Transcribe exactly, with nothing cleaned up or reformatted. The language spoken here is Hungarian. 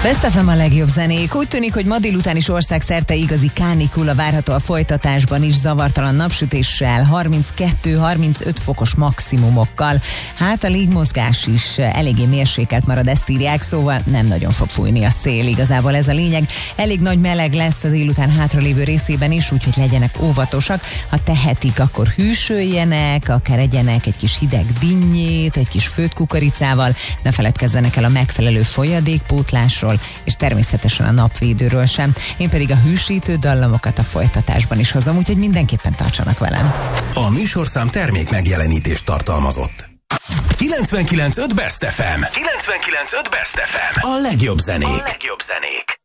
Best ef em a legjobb zenék. Úgy tűnik, hogy ma délután is országszerte igazi kánikula várható a folytatásban is, zavartalan napsütéssel, harminckettő-harmincöt fokos maximumokkal. Hát a légmozgás is eléggé mérsékelt marad, ezt írják, szóval nem nagyon fog fújni a szél, igazából ez a lényeg. Elég nagy meleg lesz a délután hátralévő részében is, úgyhogy legyenek óvatosak. Ha tehetik, akkor hűsöljenek, akár egyenek egy kis hideg dinnyét, egy kis főtt kukoricával, ne feledkezzenek el a megfelelő folyadékpótlásról, és természetesen a napvédőről sem. Én pedig a hűsítő dallamokat a folytatásban is hozom, úgyhogy mindenképpen tartsanak velem. A műsorszám termék megjelenítést tartalmazott. kilencvenkilenc pont öt Best ef em. kilencvenkilenc pont öt Best ef em. A legjobb zenék. A legjobb zenék.